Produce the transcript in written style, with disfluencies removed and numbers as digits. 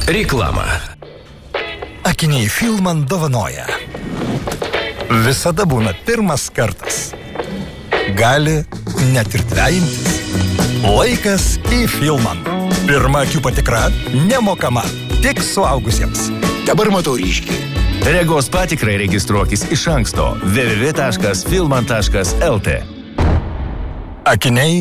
Reklama. Akiniai Filman dovanoja. Visada būna pirmas kartas. Gali net ir dvejintis. Laikas į Filman. Pirma akių patikra nemokama, tik suaugusiems. Dabar matau ryškiai. Regos patikrai registruokis iš anksto www.filman.lt. Akiniai